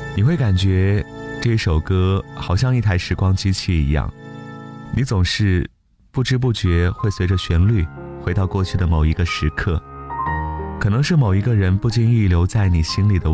你会感觉这首歌好像一台时光机器一样，你总是不知不觉会随着旋律回到过去的某一个时刻，可能是某一个人不经意留在你心里的